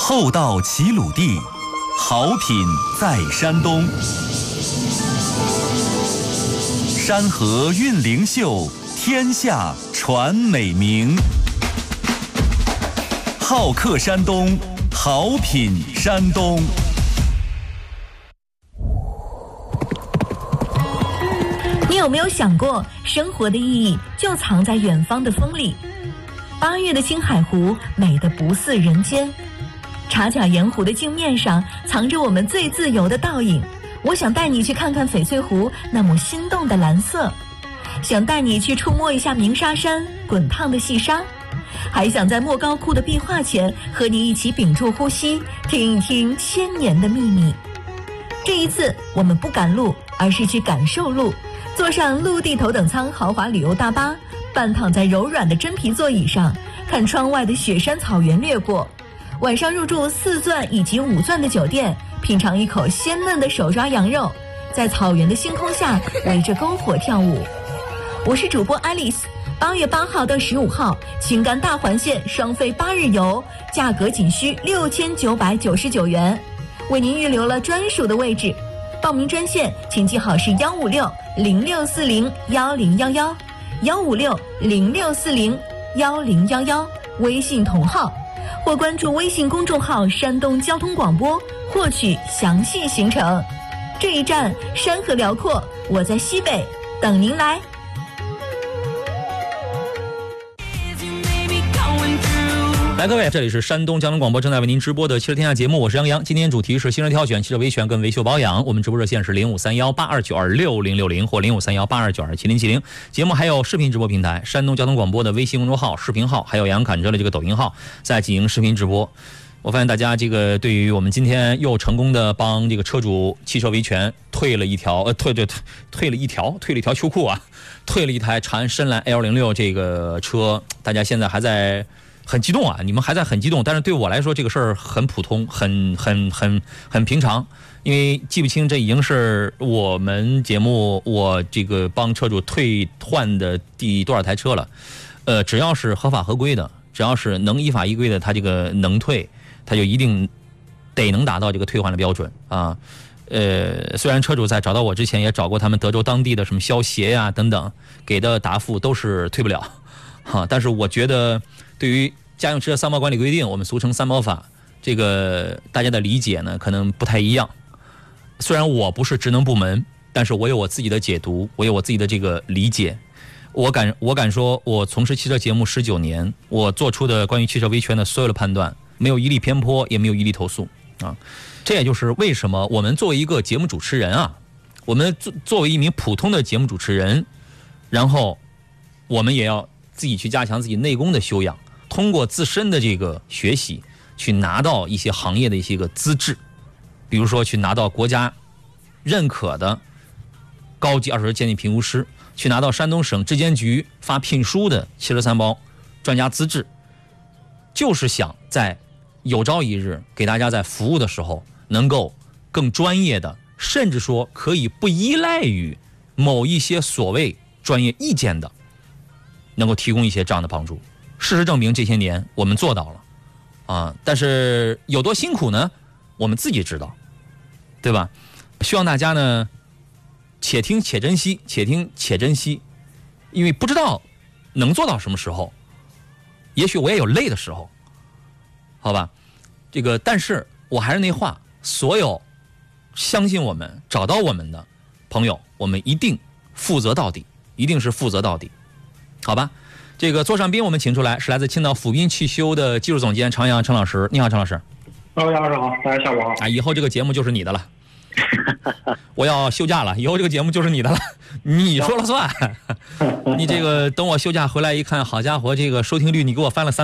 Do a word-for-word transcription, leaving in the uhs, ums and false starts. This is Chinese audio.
厚道齐鲁地，好品在山东。山河韵灵秀，天下传美名。好客山东，好品山东。 你有没有想过，生活的意义就藏在远方的风里？八月的青海湖美得不似人间，茶甲盐湖的镜面上藏着我们最自由的倒影。我想带你去看看翡翠湖那抹心动的蓝色，想带你去触摸一下鸣沙山滚烫的细沙，还想在莫高窟的壁画前和你一起屏住呼吸，听一听千年的秘密。这一次我们不赶路，而是去感受路，坐上陆地头等舱豪华旅游大巴，半躺在柔软的真皮座椅上，看窗外的雪山草原掠过。晚上入住四钻以及五钻的酒店，品尝一口鲜嫩的手抓羊肉，在草原的星空下围着篝火跳舞。我是主播 Alice， 八月八号到十五号，青甘大环线双飞八日游，价格仅需六千九百九十九元，为您预留了专属的位置。报名专线请记好是幺五六零六四零幺零幺幺，幺五六零六四零幺零幺幺，微信同号，或关注微信公众号山东交通广播获取详细行程。这一站山河辽阔，我在西北等您来。 来，各位，这里是山东交通广播正在为您直播的汽车天下节目，我是杨洋。今天主题是新车挑选、汽车维权跟维修保养。我们直播热线是零五三幺八二九二六零六零或零五三幺八二九二七零七零。节目还有视频直播平台，山东交通广播的微信公众号、视频号，还有杨侃车的这个抖音号，在进行视频直播。我发现大家这个对于我们今天又成功的帮这个车主汽车维权退了一条呃退对退退了一条退了一条秋裤啊，退了一台长安深蓝 L 零六这个车，大家现在还在很激动啊，你们还在很激动，但是对我来说这个事儿很普通，很很很很平常，因为记不清这已经是我们节目我这个帮车主退换的第多少台车了。呃，只要是合法合规的，只要是能依法依规的，他这个能退，他就一定得能达到这个退换的标准啊。呃，虽然车主在找到我之前也找过他们德州当地的什么消协呀、啊、等等，给的答复都是退不了哈，但是我觉得对于家用车三包管理规定，我们俗称三包法，这个大家的理解呢可能不太一样。虽然我不是职能部门，但是我有我自己的解读，我有我自己的这个理解。我敢我敢说，我从事汽车节目十九年，我做出的关于汽车维权的所有的判断，没有一例偏颇，也没有一例投诉啊。这也就是为什么我们作为一个节目主持人啊，我们作作为一名普通的节目主持人，然后我们也要自己去加强自己内功的修养，通过自身的这个学习，去拿到一些行业的一些个资质，比如说去拿到国家认可的高级二手车鉴定评估师，去拿到山东省质监局发聘书的汽车三包专家资质，就是想在有朝一日给大家在服务的时候能够更专业的，甚至说可以不依赖于某一些所谓专业意见的，能够提供一些这样的帮助。事实证明这些年我们做到了啊，但是有多辛苦呢，我们自己知道，对吧？希望大家呢且听且珍惜，且听且珍惜，因为不知道能做到什么时候，也许我也有累的时候，好吧？这个，但是我还是那话，所有相信我们、找到我们的朋友，我们一定负责到底，一定是负责到底，好吧？这个座上宾我们请出来是来自青岛府滨汽修的技术总监常阳陈老师，你好，陈老师。 各位老师好，大家下午好。 啊，以后这个节目就是你的了。我要休假了，以后这个节目就是你的了，你说了算。你这个等我休假回来一看，好家伙，这个收听率你给我翻了三